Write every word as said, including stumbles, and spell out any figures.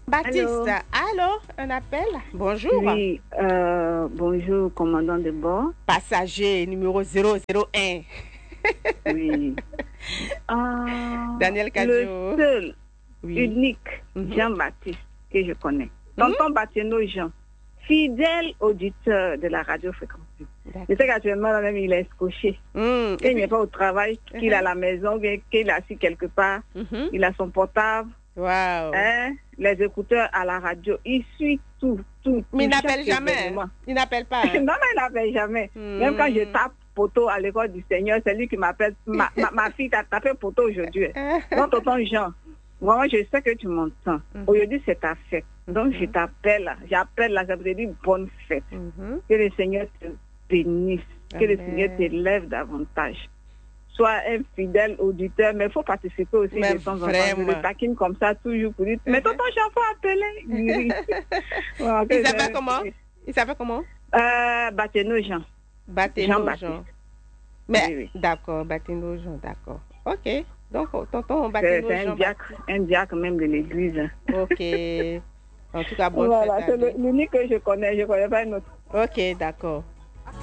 Baptiste, Allô? allô, un appel? Bonjour. Oui, euh, bonjour, commandant de bord. Passager numéro zéro zéro un. Oui. Ah, Daniel le Cadio. seul, Oui. unique Mhm. Jean-Baptiste que je connais. Mhm. Tonton Batieno Jean, fidèle auditeur de la radio fréquence. D'accord. Je sais qu'actuellement, là même, il est escoché. Mm, et Qu'il puis- n'est pas au travail, qu'il est à Mhm. la maison, qu'il qu'il est assis quelque part. Mhm. Il a son portable, Wow. hein, les écouteurs à la radio. Il suit tout, tout, Mais il tout, n'appelle chaque jamais. événement. hein. Il n'appelle pas. hein. Non, non, il n'appelle jamais. Même quand je Hmm. tape poteau à l'école du Seigneur, c'est lui qui m'appelle. Ma, ma, ma fille t'a tapé poteau aujourd'hui. Donc, tonton Jean, vraiment, je sais que tu m'entends. Mhm. Aujourd'hui, c'est ta fête. Donc, je Mhm. t'appelle là. J'appelle là, ça veut dire bonne fête. Mhm. Que le Seigneur te bénisse. Que le Amen. Seigneur t'élève davantage. Sois un fidèle auditeur, mais il faut participer aussi Mais de temps en temps. Je vraiment. le taquine comme ça toujours pour dire, mais tonton Jean, faut appeler. Il rit. Voilà, que Il s'appelle je- comment? Il s'appelle comment? Euh, Batieno Jean. Bateno Jean-Baptiste. Jean. Mais Oui, oui. d'accord, Bateno Jean, d'accord. Ok. Donc, oh, tonton C'est Bateno c'est un Jean. diacre, un diacre même de l'église. Ok. En tout cas, bonne Voilà, fête à c'est lui. le- l'unique que je connais, je ne connais pas une autre. Ok, d'accord.